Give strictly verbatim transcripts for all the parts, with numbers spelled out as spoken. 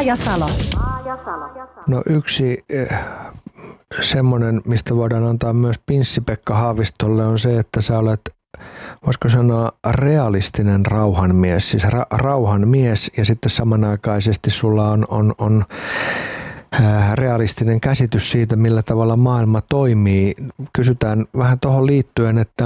Maajasalo. No yksi semmoinen, mistä voidaan antaa myös Pinssi-Pekka Haavistolle, on se, että sä olet, voisiko sanoa, realistinen rauhanmies. Siis ra- rauhanmies ja sitten samanaikaisesti sulla on, on, on realistinen käsitys siitä, millä tavalla maailma toimii. Kysytään vähän tuohon liittyen, että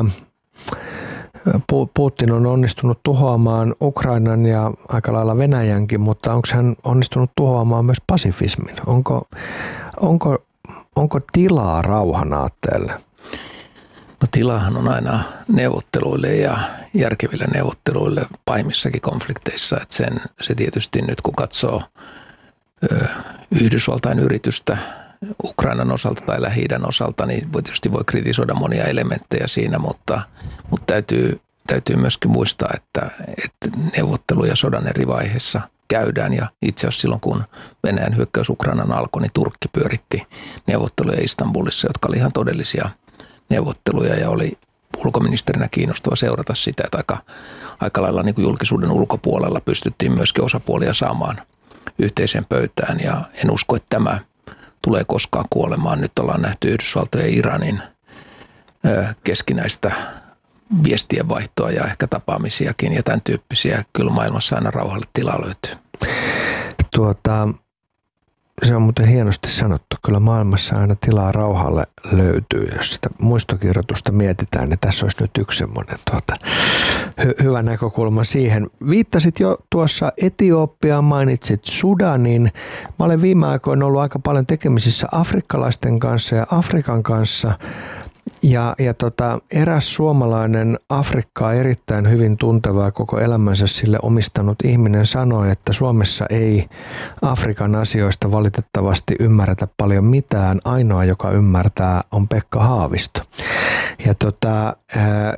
Putin on onnistunut tuhoamaan Ukrainan ja aika lailla Venäjänkin, mutta onko hän onnistunut tuhoamaan myös pasifismin? Onko, onko, onko tilaa rauhan aatteelle? No tilahan on aina neuvotteluille ja järkeville neuvotteluille pahimmissakin konflikteissa. Että sen, se tietysti nyt kun katsoo ö, Yhdysvaltain yritystä Ukrainan osalta tai Lähi-idän osalta, niin voi tietysti voi kritisoida monia elementtejä siinä, mutta, mutta täytyy, täytyy myöskin muistaa, että, että neuvotteluja sodan eri vaiheissa käydään. Ja itse asiassa silloin, kun Venäjän hyökkäys Ukrainan alkoi, niin Turkki pyöritti neuvotteluja Istanbulissa, jotka oli ihan todellisia neuvotteluja ja oli ulkoministerinä kiinnostava seurata sitä, että aika, aika lailla niin kuin julkisuuden ulkopuolella pystyttiin myöskin osapuolia saamaan yhteiseen pöytään ja en usko, että tämä tulee koskaan kuolemaan. Nyt ollaan nähty Yhdysvaltojen ja Iranin keskinäistä viestien vaihtoa ja ehkä tapaamisiakin ja tämän tyyppisiä. Kyllä maailmassa aina rauhalle tilaa löytyy. Tuota, se on muuten hienosti sanottu. Kyllä maailmassa aina tilaa rauhalle löytyy. Jos sitä muistokirjoitusta mietitään, niin tässä olisi nyt yksi semmoinen tuota, hy- hyvä näkökulma siihen. Viittasit jo tuossa Etiopiaan, mainitsit Sudanin. Mä olen viime aikoina ollut aika paljon tekemisissä afrikkalaisten kanssa ja Afrikan kanssa. Ja, ja tota, eräs suomalainen Afrikkaa erittäin hyvin tunteva ja koko elämänsä sille omistanut ihminen sanoi, että Suomessa ei Afrikan asioista valitettavasti ymmärretä paljon mitään. Ainoa, joka ymmärtää, on Pekka Haavisto. Ja tota, ää,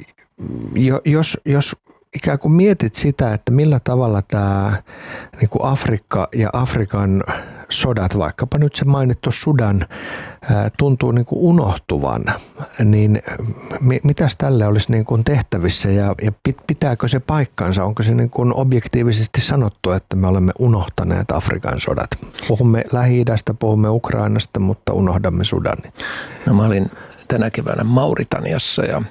jos, jos ikään kuin mietit sitä, että millä tavalla tämä niin kuin Afrikka ja Afrikan sodat, vaikkapa nyt se mainittu Sudan, tuntuu niin kuin unohtuvan, niin mitäs tälle olisi niin kuin tehtävissä ja, ja pitääkö se paikkansa? Onko se niin kuin objektiivisesti sanottu, että me olemme unohtaneet Afrikan sodat? Puhumme Lähi-idästä, puhumme Ukrainasta, mutta unohdamme Sudanin. No mä olin tänä keväänä Mauritaniassa ja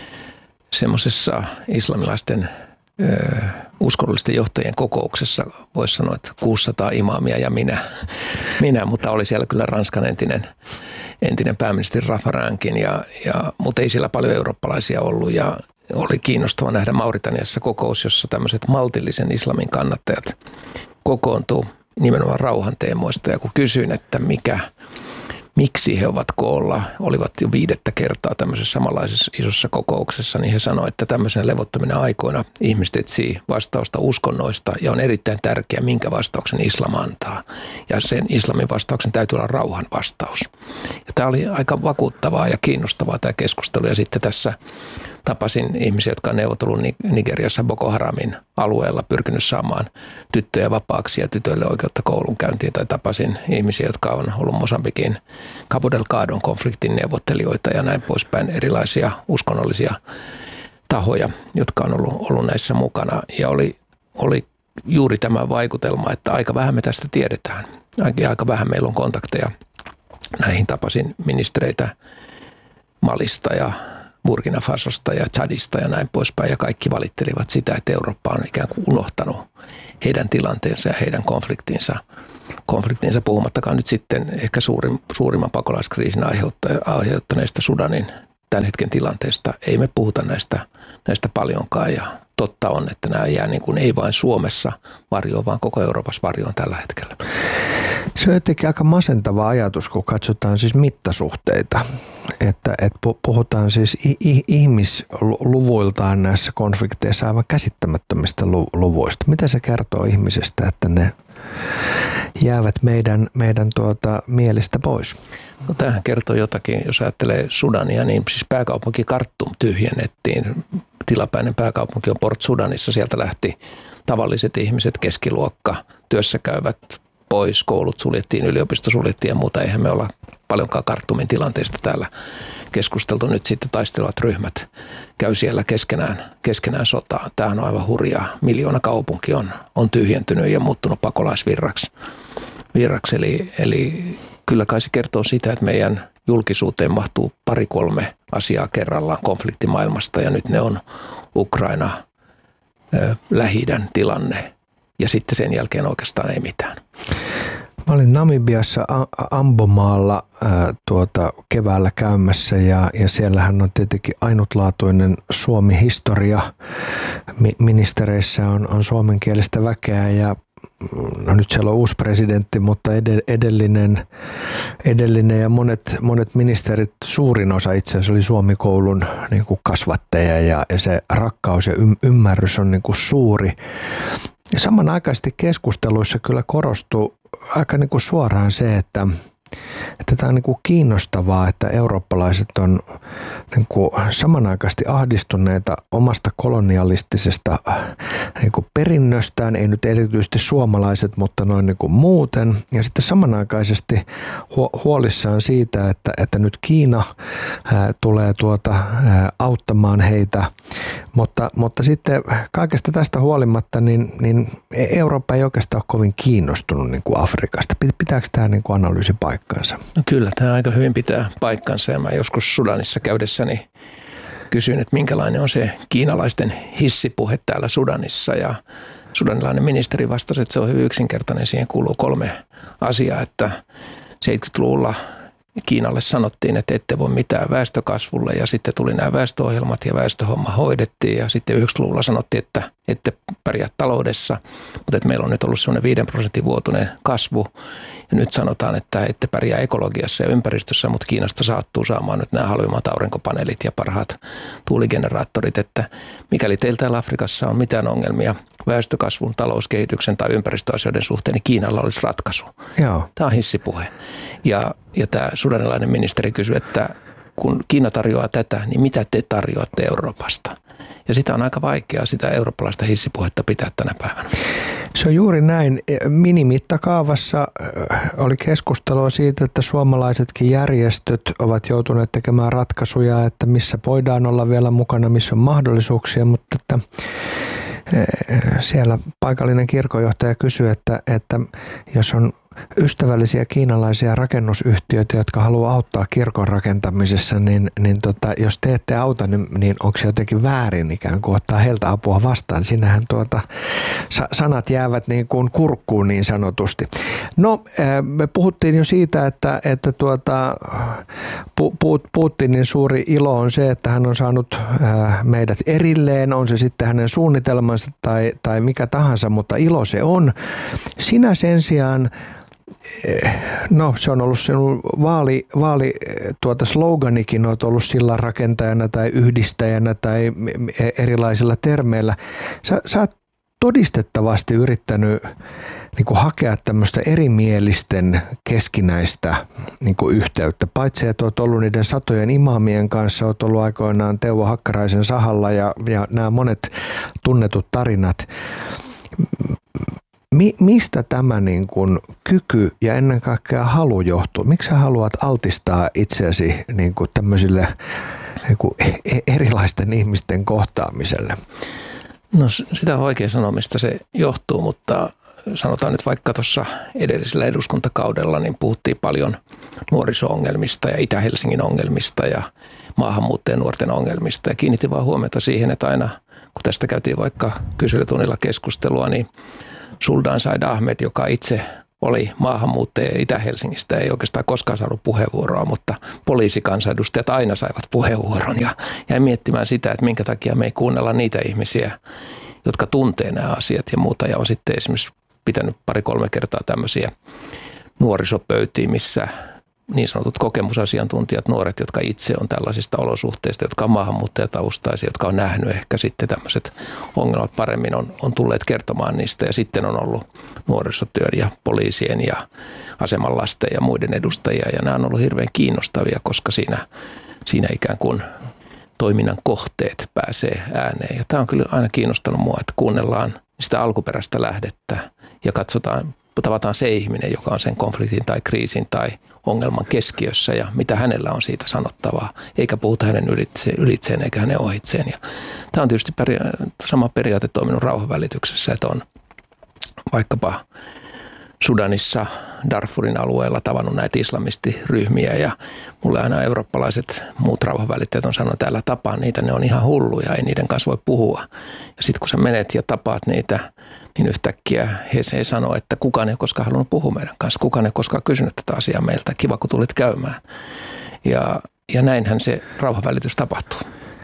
semmoisessa islamilaisten ö, uskonnollisten johtajien kokouksessa voisi sanoa, että kuusisataa imaamia ja minä, minä mutta oli siellä kyllä Ranskan entinen, entinen pääministeri Raffarinkin, ja, ja, mutta ei siellä paljon eurooppalaisia ollut ja oli kiinnostava nähdä Mauritaniassa kokous, jossa tämmöiset maltillisen islamin kannattajat kokoontuu nimenomaan rauhanteemoista ja kun kysyin, että mikä miksi he ovat koolla, olivat jo viidettä kertaa tämmöisessä samanlaisessa isossa kokouksessa, niin he sanoivat, että tämmöisen levottomina aikoina ihmiset etsii vastausta uskonnoista ja on erittäin tärkeää, minkä vastauksen islam antaa. Ja sen islamin vastauksen täytyy olla rauhan vastaus. Ja tämä oli aika vakuuttavaa ja kiinnostavaa tämä keskustelu ja sitten tässä tapasin ihmisiä, jotka on neuvotellut Nigeriassa Boko Haramin alueella, pyrkinyt saamaan tyttöjä vapaaksi ja tytöille oikeutta koulunkäyntiin. Tai tapasin ihmisiä, jotka on ollut Mosambikin Cabo Delgadon konfliktin neuvottelijoita ja näin poispäin. Erilaisia uskonnollisia tahoja, jotka on ollut, ollut näissä mukana. Ja oli, oli juuri tämä vaikutelma, että aika vähän me tästä tiedetään. Aika, aika vähän meillä on kontakteja. Näihin tapasin ministereitä Malista ja Burkina Fasosta ja Chadista ja näin poispäin. Ja kaikki valittelivat sitä, että Eurooppa on ikään kuin unohtanut heidän tilanteensa ja heidän konfliktinsa. Konfliktinsa puhumattakaan nyt sitten ehkä suurin, suurimman pakolaiskriisin aiheuttaneesta Sudanin tämän hetken tilanteesta. Ei me puhuta näistä, näistä paljonkaan ja totta on, että nämä jää niin kuin ei vain Suomessa varjoon, vaan koko Euroopassa varjoon tällä hetkellä. Se on jotenkin aika masentava ajatus, kun katsotaan siis mittasuhteita, että, että puhutaan siis ihmisluvuiltaan näissä konflikteissa aivan käsittämättömistä luvuista. Mitä se kertoo ihmisestä, että ne jäävät meidän, meidän tuota mielistä pois? No, tämähän kertoo jotakin, jos ajattelee Sudania, niin siis pääkaupunki Khartoum tyhjennettiin. Tilapäinen pääkaupunki on Port Sudanissa, sieltä lähti tavalliset ihmiset, keskiluokka, työssä käyvät pois, koulut suljettiin, yliopisto suljettiin ja muuta. Eihän me olla paljonkaan Khartoumin tilanteesta täällä keskusteltu. Nyt sitten taistelevat ryhmät käy siellä keskenään, keskenään sotaa. Tämähän on aivan hurjaa. Miljoona kaupunki on, on tyhjentynyt ja muuttunut pakolaisvirraksi. Virraksi. Eli, eli kyllä kai se kertoo sitä, että meidän julkisuuteen mahtuu pari-kolme asiaa kerrallaan konfliktimaailmasta ja nyt ne on Ukraina, Lähi-idän tilanne ja sitten sen jälkeen oikeastaan ei mitään. Mä olin Namibiassa Ambomaalla ää, tuota, keväällä käymässä ja, ja siellähän on tietenkin ainutlaatuinen Suomi-historia. Mi- ministereissä on, on suomenkielistä väkeä ja no nyt siellä on uusi presidentti, mutta edellinen, edellinen ja monet, monet ministerit, suurin osa itse asiassa oli Suomi-koulun niin kuin kasvatteja ja, ja se rakkaus ja ymmärrys on niin kuin suuri. Ja samanaikaisesti keskusteluissa kyllä korostuu aika niin kuin suoraan se, että, että tämä on niin kuin kiinnostavaa, että eurooppalaiset on niin kuin samanaikaisesti ahdistuneita omasta kolonialistisesta niin kuin perinnöstään, ei nyt erityisesti suomalaiset, mutta noin niin kuin muuten. Ja sitten samanaikaisesti huolissaan siitä, että, että nyt Kiina ää, tulee tuota, ää, auttamaan heitä, mutta, mutta sitten kaikesta tästä huolimatta, niin, niin Eurooppa ei oikeastaan ole kovin kiinnostunut niin kuin Afrikasta. Pitääkö tämä niin kuin analyysi paikkansa? No kyllä, tämä aika hyvin pitää paikkansa ja mä joskus Sudanissa käydessäni kysyin, että minkälainen on se kiinalaisten hissipuhe täällä Sudanissa ja sudanilainen ministeri vastasi, että se on hyvin yksinkertainen. Siihen kuuluu kolme asiaa, että seitsemänkymmentäluvulla Kiinalle sanottiin, että ette voi mitään väestökasvulle ja sitten tuli nämä väestöohjelmat ja väestöhomma hoidettiin ja sitten yhdeksänkymmentäluvulla sanottiin, että ette pärjää taloudessa, mutta että meillä on nyt ollut sellainen viiden prosentin vuotuinen kasvu ja nyt sanotaan, että ette pärjää ekologiassa ja ympäristössä, mutta Kiinasta saattuu saamaan nyt nämä halvimmat aurinkopaneelit ja parhaat tuuligeneraattorit, että mikäli teillä täällä Afrikassa on mitään ongelmia väestökasvun, talouskehityksen tai ympäristöasioiden suhteen, niin Kiinalla olisi ratkaisu. Joo. Tämä on hissipuhe. Ja, ja tämä sudanilainen ministeri kysyi, että kun Kiina tarjoaa tätä, niin mitä te tarjoatte Euroopasta? Ja sitä on aika vaikeaa sitä eurooppalaista hissipuhetta pitää tänä päivänä. Se on juuri näin. Minimittakaavassa oli keskustelua siitä, että suomalaisetkin järjestöt ovat joutuneet tekemään ratkaisuja, että missä voidaan olla vielä mukana, missä on mahdollisuuksia, mutta että siellä paikallinen kirkonjohtaja kysyi, että, että jos on ystävällisiä kiinalaisia rakennusyhtiöitä, jotka haluaa auttaa kirkon rakentamisessa, niin, niin tota, jos te ette auta, niin, niin onko se jotenkin väärin ikään kuin ottaa heiltä apua vastaan? Sinähän tuota, sanat jäävät niin kuin kurkkuun niin sanotusti. No, me puhuttiin jo siitä, että, että tuota, Putinin suuri ilo on se, että hän on saanut meidät erilleen, on se sitten hänen suunnitelmansa tai, tai mikä tahansa, mutta ilo se on. Sinä sen sijaan no se on ollut sinun vaali, vaali tuota sloganikin, olet ollut sillan rakentajana tai yhdistäjänä tai erilaisilla termeillä. Sä, sä oot todistettavasti yrittänyt niin kuin hakea tämmöistä erimielisten keskinäistä niin kuin yhteyttä. Paitsi että olet ollut niiden satojen imaamien kanssa, olet ollut aikoinaan Teuvo Hakkaraisen sahalla ja, ja nämä monet tunnetut tarinat. Mi- mistä tämä niin kuin kyky ja ennen kaikkea halu johtuu? Miksi sä haluat altistaa itseäsi niin kuin tämmöisille niin kuin erilaisten ihmisten kohtaamiselle? No sitä on vaikea sanoa, mistä se johtuu, mutta sanotaan nyt vaikka tuossa edellisellä eduskuntakaudella, niin puhuttiin paljon nuoriso-ongelmista ja Itä-Helsingin ongelmista ja maahanmuuttajien nuorten ongelmista. Ja kiinnitin vaan huomiota siihen, että aina kun tästä käytiin vaikka kyselytunnilla keskustelua, niin Sultan Said Ahmed, joka itse oli maahanmuuttaja Itä-Helsingistä, ei oikeastaan koskaan saanut puheenvuoroa, mutta poliisikansanedustajat aina saivat puheenvuoron ja jäin miettimään sitä, että minkä takia me ei kuunnella niitä ihmisiä, jotka tuntee nämä asiat ja muuta. Ja on sitten esimerkiksi pitänyt pari-kolme kertaa tämmöisiä nuorisopöytiä, missä niin sanotut kokemusasiantuntijat, nuoret, jotka itse on tällaisista olosuhteista, jotka on maahanmuuttajataustaisia, jotka on nähnyt ehkä sitten tämmöiset ongelmat paremmin, on, on tulleet kertomaan niistä. Ja sitten on ollut nuorisotyön ja poliisien ja asemanlasten ja muiden edustajia. Ja nämä on ollut hirveän kiinnostavia, koska siinä, siinä ikään kuin toiminnan kohteet pääsee ääneen. Ja tämä on kyllä aina kiinnostanut mua, että kuunnellaan sitä alkuperäistä lähdettä ja katsotaan tavataan se ihminen, joka on sen konfliktin tai kriisin tai ongelman keskiössä ja mitä hänellä on siitä sanottavaa, eikä puhuta hänen ylitseen eikä hänen ohitseen. Ja tämä on tietysti peria- sama periaate toiminut rauhanvälityksessä, että on vaikkapa Sudanissa, Darfurin alueella tavannut näitä islamistiryhmiä ja mulle aina eurooppalaiset muut rauhanvälittäjät on sanonut, että älä tapaa niitä, ne on ihan hulluja, ei niiden kanssa voi puhua. Ja sitten kun sä menet ja tapaat niitä, niin yhtäkkiä he, he sanoo, että kukaan ei koskaan halunnut puhua meidän kanssa, kukaan ei koskaan kysynyt tätä asiaa meiltä, kiva kun tulit käymään. Ja, ja näinhän se rauhanvälitys tapahtuu.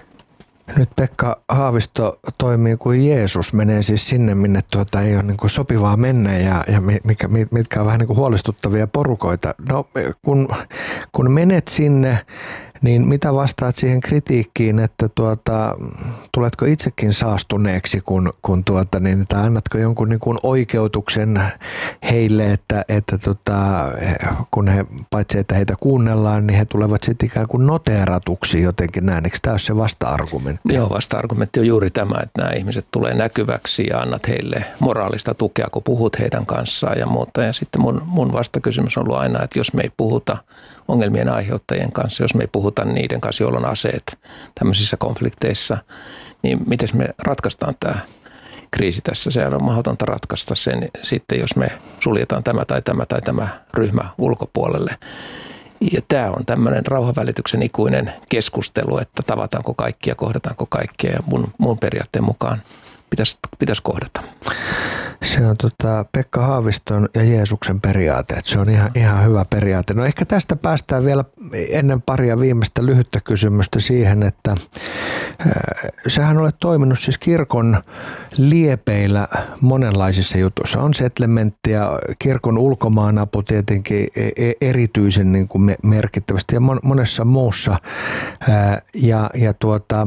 Nyt Pekka Haavisto toimii kuin Jeesus, menee siis sinne, minne tuota ei ole niin kuin sopivaa mennä ja, ja mikä, mitkä on vähän niin kuin huolestuttavia porukoita. No kun, kun menet sinne, niin mitä vastaat siihen kritiikkiin, että tuota, tuletko itsekin saastuneeksi, kun, kun tuota, niin, tai annatko jonkun niin kuin oikeutuksen heille, että, että tuota, kun he, paitsi että heitä kuunnellaan, niin he tulevat sitten ikään kuin noteeratuksi jotenkin näin. Eikö tämä ole se vasta-argumentti? Joo, vasta-argumentti on juuri tämä, että nämä ihmiset tulee näkyväksi ja annat heille moraalista tukea, kun puhut heidän kanssaan ja muuta. Ja sitten mun, mun vastakysymys on ollut aina, että jos me ei puhuta ongelmien aiheuttajien kanssa, jos me ei puhuta niiden kanssa, joilla on aseet tämmöisissä konflikteissa, niin miten me ratkaistaan tämä kriisi tässä? Se on mahdotonta ratkaista sen sitten, jos me suljetaan tämä tai tämä tai tämä ryhmä ulkopuolelle. Ja tämä on tämmöinen rauhanvälityksen ikuinen keskustelu, että tavataanko kaikkia, kohdataanko kaikkia ja mun, mun periaatteen mukaan pitäisi, pitäisi kohdata. Se on tota Pekka Haaviston ja Jeesuksen periaate, että se on ihan, ihan hyvä periaate. No ehkä tästä päästään vielä ennen paria viimeistä lyhyttä kysymystä siihen, että äh, sähän olet toiminut siis kirkon liepeillä monenlaisissa jutuissa. On settlementtia, kirkon ulkomaanapu tietenkin erityisen niin kuin merkittävästi ja monessa muussa. Äh, ja, ja tuota,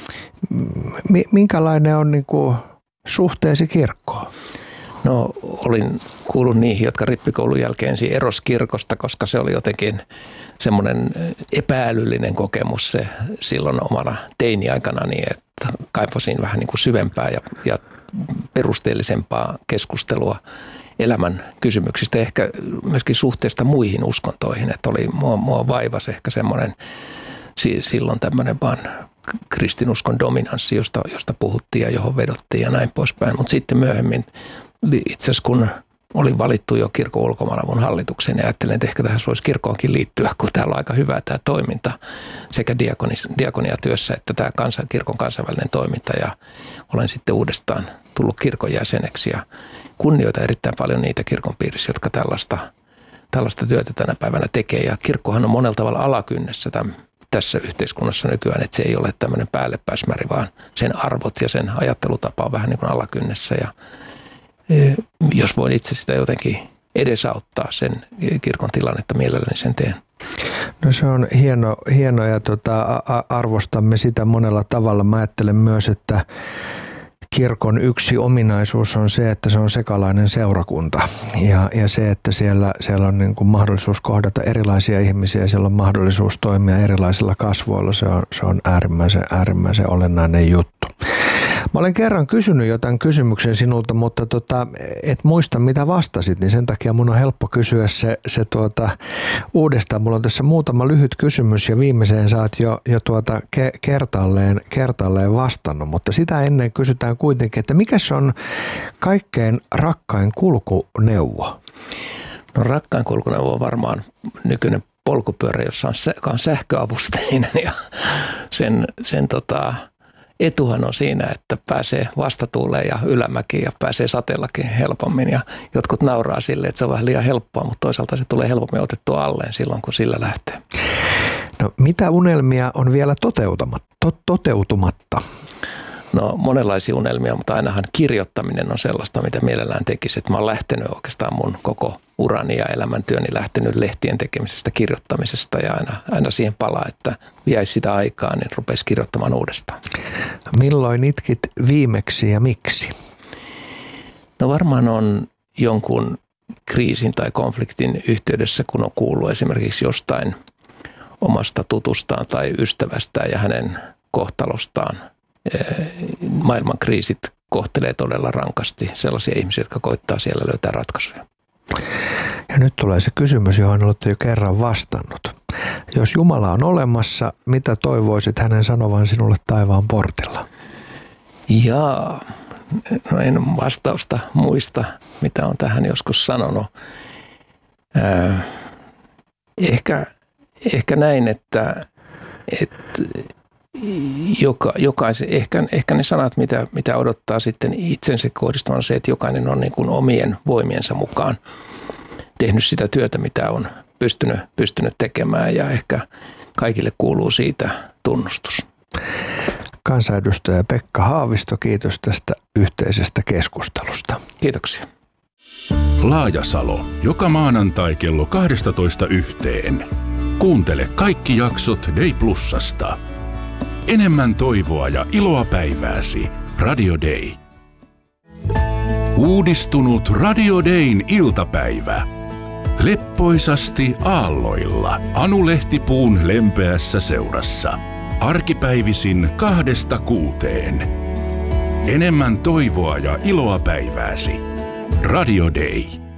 minkälainen on niin kuin suhteesi kirkkoon? No olin kuullut niihin, jotka rippikoulun jälkeen erosi kirkosta, koska se oli jotenkin semmoinen epäälyllinen kokemus se silloin omana teini-aikana, niin että kaipasin vähän niin kuin syvempää ja, ja perusteellisempaa keskustelua elämän kysymyksistä, ehkä myöskin suhteesta muihin uskontoihin, että oli mua, mua vaivasi ehkä semmoinen silloin tämmöinen vaan kristinuskon dominanssi, josta, josta puhuttiin ja johon vedottiin ja näin poispäin. Mutta sitten myöhemmin, itse asiassa kun olin valittu jo kirkon ulkomaanavun hallitukseen ja ajattelin, että ehkä tähän voisi kirkkoonkin liittyä, kun täällä on aika hyvä tämä toiminta sekä diakonis, diakoniatyössä että tämä kansan, kirkon kansainvälinen toiminta. Ja olen sitten uudestaan tullut kirkon jäseneksi ja kunnioitan erittäin paljon niitä kirkon piirissä, jotka tällaista, tällaista työtä tänä päivänä tekee. Ja kirkkohan on monella tavalla alakynnessä tämän tässä yhteiskunnassa nykyään, että se ei ole tämmöinen päällepäismäri, vaan sen arvot ja sen ajattelutapa on vähän niin kuin alakynnessä. Ja jos voin itse sitä jotenkin edesauttaa sen kirkon tilannetta, mielelläni sen teen. No se on hieno, hieno ja tota, arvostamme sitä monella tavalla. Mä ajattelen myös, että kirkon yksi ominaisuus on se, että se on sekalainen seurakunta ja, ja se, että siellä, siellä on niin kuin mahdollisuus kohdata erilaisia ihmisiä ja siellä on mahdollisuus toimia erilaisilla kasvoilla. Se on, se on äärimmäisen, äärimmäisen olennainen juttu. Mä olen kerran kysynyt jotain kysymyksen sinulta, mutta tota, et muista mitä vastasit, niin sen takia mun on helppo kysyä se, se tuota, uudestaan. Mulla on tässä muutama lyhyt kysymys ja viimeiseen sä oot jo, jo tuota ke, kertaalleen, kertaalleen vastannut, mutta sitä ennen kysytään kuitenkin, että mikä on kaikkein rakkain kulkuneuvo? No rakkain kulkuneuvo on varmaan nykyinen polkupyörä, jossa on, joka on sähköavusteinen ja sen, sen tota, etuhan on siinä, että pääsee vastatuuleen ja ylämäkiin ja pääsee sateellakin helpommin ja jotkut nauraa sille, että se on vähän liian helppoa, mutta toisaalta se tulee helpommin otettua alleen silloin, kun sillä lähtee. No mitä unelmia on vielä toteutumatta? No monenlaisia unelmia, mutta ainahan kirjoittaminen on sellaista, mitä mielellään tekisi. Että mä oon lähtenyt oikeastaan mun koko urani ja elämäntyöni lähtenyt lehtien tekemisestä, kirjoittamisesta ja aina, aina siihen palaa, että jäisi sitä aikaa, niin rupesi kirjoittamaan uudestaan. Milloin itkit viimeksi ja miksi? No varmaan on jonkun kriisin tai konfliktin yhteydessä, kun on kuullut esimerkiksi jostain omasta tutustaan tai ystävästään ja hänen kohtalostaan. Maailman kriisit kohtelee todella rankasti sellaisia ihmisiä, jotka koittaa siellä löytää ratkaisuja. Ja nyt tulee se kysymys, johon olette jo kerran vastannut. Jos Jumala on olemassa, mitä toivoisit hänen sanovan sinulle taivaan portilla? Jaa, no en vastausta muista, mitä on tähän joskus sanonut. Äh, ehkä, ehkä näin, että, että joka, jokaisen, ehkä, ehkä ne sanat, mitä, mitä odottaa sitten itsensä kohdistuvan, on se, että jokainen on niin kuin omien voimiensa mukaan tehnyt sitä työtä, mitä on pystynyt, pystynyt tekemään, ja ehkä kaikille kuuluu siitä tunnustus. Kansanedustaja Pekka Haavisto, kiitos tästä yhteisestä keskustelusta. Kiitoksia. Laajasalo, joka maanantai kello kaksitoista yhteen. Kuuntele kaikki jaksot Day Plusasta. Enemmän toivoa ja iloa päivääsi. Radio Day. Uudistunut Radio Dayn iltapäivä. Leppoisasti aalloilla Anu Lehtipuun lempeässä seurassa. Arkipäivisin kahdesta kuuteen. Enemmän toivoa ja iloa päivääsi. Radio Day.